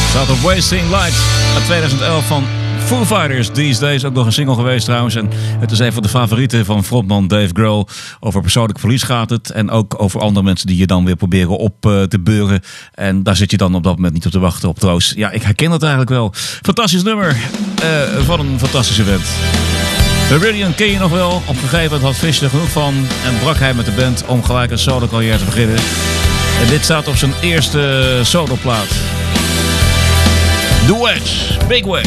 Staat op Wasting Light uit 2011 van Foo Fighters. These Days ook nog een single geweest trouwens. En het is een van de favorieten van frontman Dave Grohl. Over persoonlijk verlies gaat het. En ook over andere mensen die je dan weer proberen op te beuren. En daar zit je dan op dat moment niet op te wachten op troost. Ja, ik herken dat eigenlijk wel. Fantastisch nummer van een fantastische band. Meridian ken je nog wel. Op een gegeven moment had Fish er genoeg van. En brak hij met de band om gelijk een solo carrière te beginnen. En dit staat op zijn eerste soloplaat. The Wedge, Big Wedge.